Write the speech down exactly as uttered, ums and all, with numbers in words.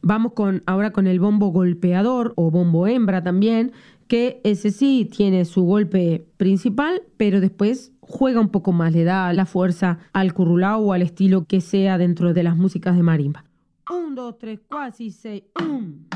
Vamos con ahora con el bombo golpeador o bombo hembra también, que ese sí tiene su golpe principal, pero después juega un poco más, le da la fuerza al currulao o al estilo que sea dentro de las músicas de marimba. Un, dos, tres, cuatro, seis, un.